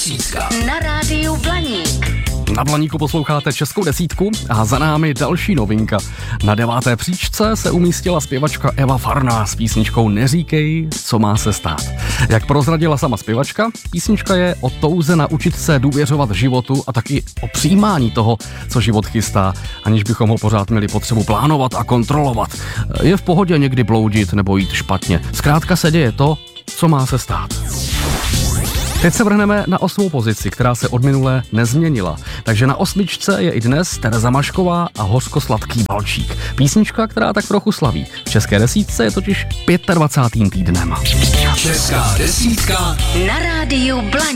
desítka na rádiu Blaník. Na Blaníku posloucháte Českou desítku a za námi další novinka. Na 9. příčce se umístila zpěvačka Eva Farná s písničkou Neříkej, co má se stát. Jak prozradila sama zpěvačka, písnička je o touze naučit se důvěřovat životu a taky o přijímání toho, co život chystá, aniž bychom ho pořád měli potřebu plánovat a kontrolovat. Je v pohodě někdy bloudit nebo jít špatně. Zkrátka se děje to, co má se stát. Teď se vrhneme na 8. pozici, která se od minulé nezměnila. Takže na 8. je i dnes Tereza Mašková a Hořkosladký valčík. Písnička, která tak trochu slaví. V České desítce je totiž 25. týdnem. Česká desítka Na rádiu Blaník.